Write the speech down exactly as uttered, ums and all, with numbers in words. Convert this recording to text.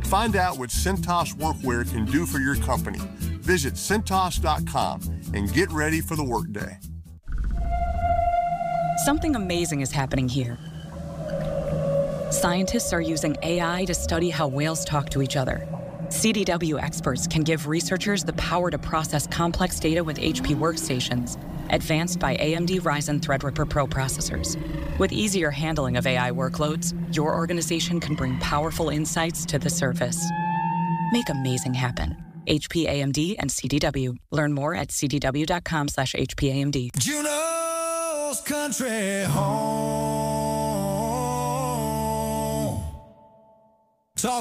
Find out what Cintas Workwear can do for your company. Visit Cintas dot com and get ready for the workday. Something amazing is happening here. Scientists are using A I to study how whales talk to each other. C D W experts can give researchers the power to process complex data with H P workstations, advanced by A M D Ryzen Threadripper Pro processors. With easier handling of A I workloads, your organization can bring powerful insights to the surface. Make amazing happen. H P, A M D, and C D W. Learn more at c d w dot com slash H P A M D. Juno's Country Home.